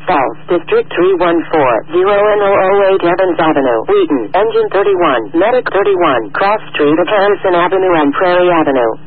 South, District 314, 0N008 Evans Avenue, Wheaton, Engine 31, Medic 31, Cross Street of Harrison Avenue and Prairie Avenue.